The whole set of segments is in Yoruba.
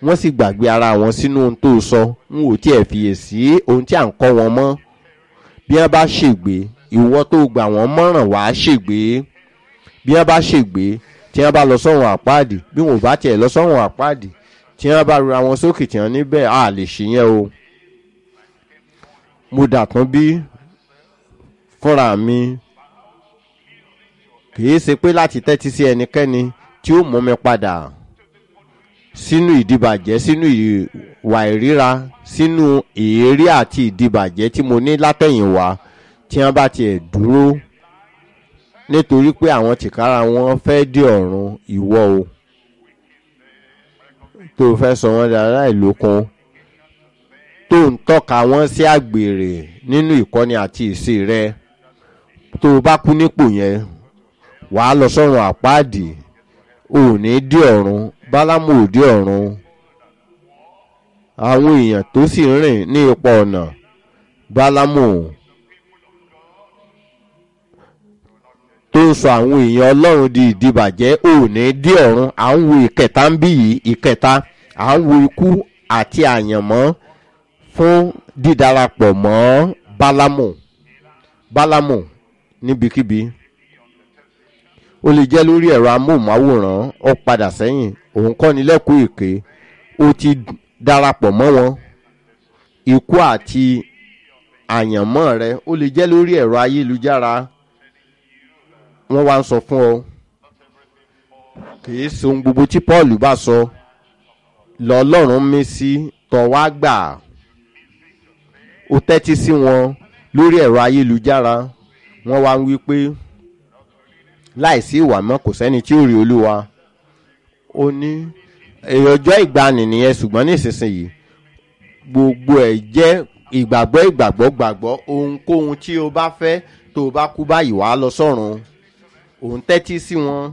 wọ́n sì gbàgbé ara wọn sínú ohun tó sọ. N ò tiẹ̀ fiyèsí ohun tí à ń kọ́ wọn mọ́. Bí wọ́n bá ṣègbé, ìwọ tó gbà wọ́n mọ̀ràn wàá ṣègbé. Bí wọ́n bá ṣègbé, tí wọ́n bá lọ sọ́run àpáàdì, bí wọn ò bá tiẹ̀ lọ sọ́run àpáàdì, tí wọ́n bá ra wọn sókè tí wọ́n níbẹ̀ á lè ṣe yẹn o. Mo dàtún bí fúnra mi, kìí ṣe pé láti tẹ́tí sí ẹnikẹ́ni tí ó mú mi padà sínú ìdìbàjẹ́, sínú ìwà ìríra, sínú èérí àti ìdìbàjẹ́ tí mo ní látẹ̀yìnwá. Tí wọ́n bá tiẹ̀ dúró nítorí pé àwọn tìkára wọn fẹ́ dé ọ̀run, ìwọ o tó fẹ́ sọ wọ́n dára ìlókun, tó ń tọ́ka wọ́n sí àgbèrè nínú ìkọ́ni àti ìṣe rẹ, tó o bá kú nípò yẹn wàá lọ sọ́run àpáàdì, ò ní dé ọ̀run. Bálámù ò dé ọ̀run. Àwọn èèyàn tó sì ń rìn ní ipa ọ̀nà Bálámù tó ń sọ àwọn èèyàn Ọlọ́run di ìdìbàjẹ́, ò ní dé ọ̀run. À ń wo ìkẹta ń bí yìí, ìkẹta à ń wo ikú àti àyànmọ́ fún dídarapọ̀ mọ́ Bálámù níbikíbi. Ó lè jẹ́ lórí ẹ̀rọ amóhùnmáwòrán, ó padà sẹ́yìn, òun kọ́ ni lẹ́kọ̀ọ́ èké, ó ti darapọ̀ mọ́ wọn. Ikú àti àyànmọ́ rẹ ó lè jẹ́ lórí ẹ̀rọ ayélujára. Wọ́n wá ń sọ fún ọ, kìí ṣe ohun gbogbo tí Paul bá sọ lọ́lọ́run mí sí tọ́ wá gbà. Ó tẹ́tí sí wọn lórí ẹ̀rọ ayélujára. Wọ́n wá ń wí pé láìsí ìwà mọ́ kò sẹ́ni tí ó rí Olúwa. Ó ní ọjọ́ ìgbàanì nìyẹn, ṣùgbọ́n ní ìsinsìnyí gbogbo ẹ̀ jẹ́ ìgbàgbọ́. Ohunkóhun tí o bá fẹ́, tó o bá kú báyìí wàá lọ sọ́run. Òun tẹ́tí sí wọn.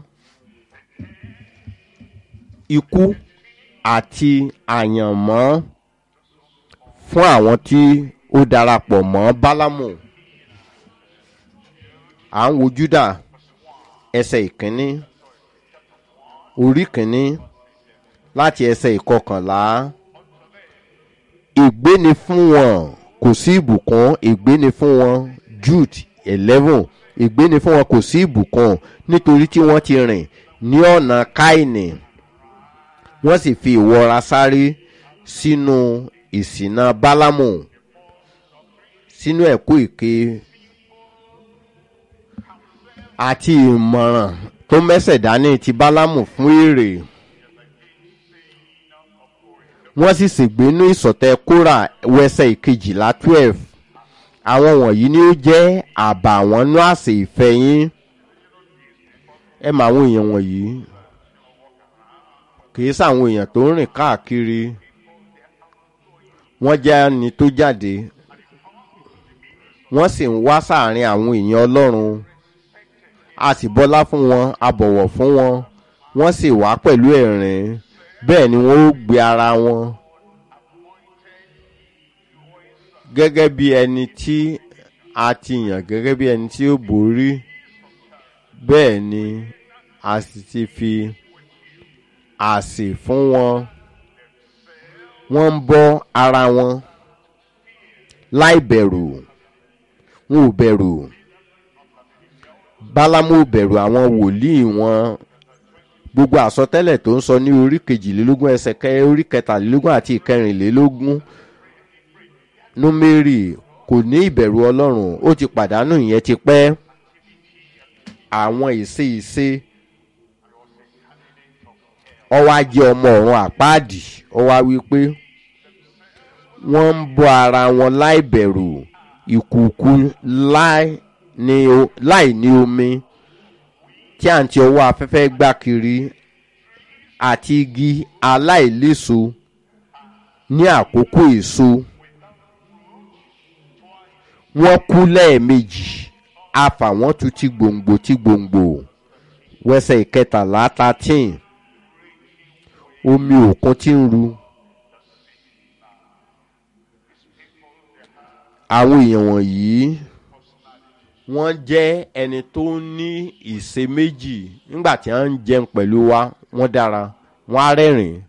Ikú àti àyànmọ́ fún àwọn tí ó darapọ̀ mọ́ Bálámù. À ń wo Júdà ẹsẹ̀ ìkíní, orí kìíní láti ẹsẹ̀ ìkọkànlá. Ègbé ni fún wọn, kò sí ìbùkún. Ègbé ni fún wọn. Jude 11. Ègbé ni fún wọn, kò sí ìbùkún, nítorí tí wọ́n ti rìn ní ọ̀nà Káínì, wọ́n sì fi ìwọra sáré sínú ìṣìnà Bálámù, sínú ẹ̀kọ́ èké àti ìmọ̀ràn tó mẹ́sẹ̀ dání ti Bálámù fún èrè. Wọ́n sì ṣègbénú ìṣọ̀tẹ̀ Kórà wẹsẹ̀ ìkejìlá 12. Àwọn wọ̀nyí ni ó jẹ́ àbàwọ́n nú àsè ìfẹ́ yín. Ẹ mà àwọn èèyàn wọ̀nyí, kìí sàwọn èèyàn tó ń rìn káàkiri. Wọ́n jẹ́ ẹni tó jáde, wọ́n sì ń wá sáàrin àwọn èèyàn Ọlọ́run. A sì bọlá fún wọn, a bọ̀wọ̀ fún wọn, wọ́n sì wá pẹ̀lú ẹ̀rín. Bẹ́ẹ̀ ni wọ́n ó gbé ara wọn gẹ́gẹ́ bí ẹni tí a ti yàn, gẹ́gẹ́ bí ẹni tí ó borí. Bẹ́ẹ̀ ni a sì ti fi àsè fún wọn. Wọ́n ń bọ́ ara wọn láì bẹ̀rù. Wọn ò bẹ̀rù. Bálámù ò bẹ̀rù àwọn wòlíì wọn. Gbogbo àsọtẹ́lẹ̀ tó ń sọ ní orí 22 ẹsẹ̀ orí 23 àti 24 Númérì kò ní ìbẹ̀rù Ọlọ́run. Ó ti pàdánù ìyẹn ti pẹ́. Àwọn ìṣe ó wá jẹ́ ọmọ ọ̀run àpáàdì. Ó wá wí pé wọ́n ń bọ́ ara wọn láì bẹ̀rù ìkùukù láì ní omi tí à ń ti ọwọ́ afẹ́fẹ́ gbá kiri, àti igi aláìléso ní àkókò èso. Wọ́n kú lẹ́ẹ̀mejì, a fà wọ́n tu ti gbòǹgbò. Wẹsẹ̀ ìkẹtàlá 13. Omi òkun tí ń ru. Àwọn èèyàn wọ̀nyí wọ́n jẹ́ ẹni tó ní ìṣe méjì. Nígbà tí wọ́n ń jẹun pẹ̀lú wa, wọ́n dára, wọ́n á rẹ́rìn.